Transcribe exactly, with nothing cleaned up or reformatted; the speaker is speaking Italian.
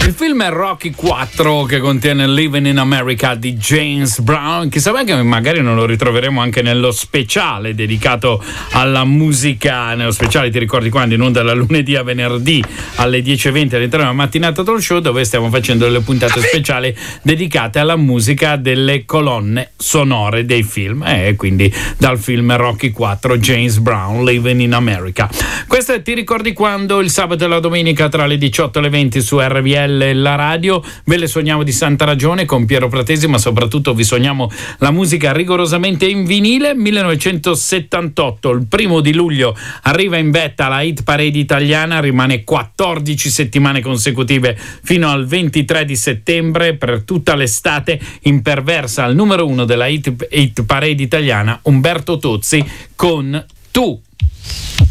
Il film è Rocky quattro, che contiene Living in America di James Brown. Chissà mai che magari non lo ritroveremo anche nello speciale dedicato alla musica. Nello speciale, ti ricordi quando? In onda dalla lunedì a venerdì alle dieci e venti all'interno della mattinata talk show, dove stiamo facendo delle puntate speciali dedicate alla musica delle colonne sonore dei film. E quindi dal film Rocky quattro, James Brown, Living in America. Questo è Ti ricordi quando? Il sabato e la domenica tra le diciotto e le venti su R V L e la radio. Ve le sogniamo di santa ragione con Piero Pratesi, ma soprattutto vi sogniamo la musica rigorosamente in vinile. millenovecentosettantotto, il primo di luglio, arriva in vetta la hit parade italiana, rimane quattordici settimane consecutive fino al ventitré di settembre. Per tutta l'estate imperversa al numero uno della hit, hit parade italiana, Umberto Tozzi con Tu.